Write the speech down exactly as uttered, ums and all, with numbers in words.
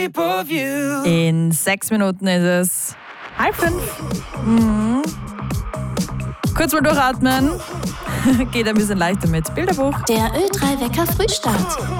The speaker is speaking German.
In sechs Minuten ist es halb fünf. Mhm. Kurz mal durchatmen. Geht ein bisschen leichter mit Bilderbuch. Der Ö drei Wecker Frühstart.